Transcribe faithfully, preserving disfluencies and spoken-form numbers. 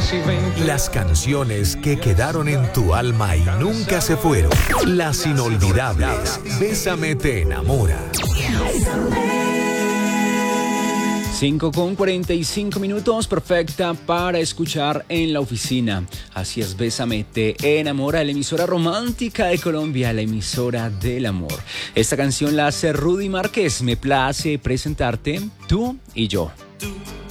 Las canciones que quedaron en tu alma y nunca se fueron. Las inolvidables. Bésame te enamora. cinco con cuarenta y cinco minutos, perfecta para escuchar en la oficina. Así es, Bésame te enamora, la emisora romántica de Colombia, la emisora del amor. Esta canción la hace Rudy Márquez. Me place presentarte Tú y Yo. Tú